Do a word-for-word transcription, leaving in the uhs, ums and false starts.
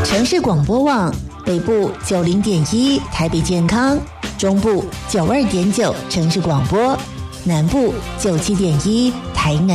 城市广播网北部九零点一台北健康，中部九二点九城市广播，南部九七点一台南。